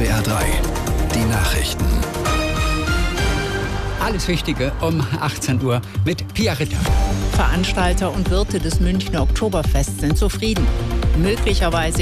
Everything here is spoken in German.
SWR 3, die Nachrichten. Alles Wichtige um 18 Uhr mit Pia Ritter. Veranstalter und Wirte des Münchner Oktoberfests sind zufrieden. Möglicherweise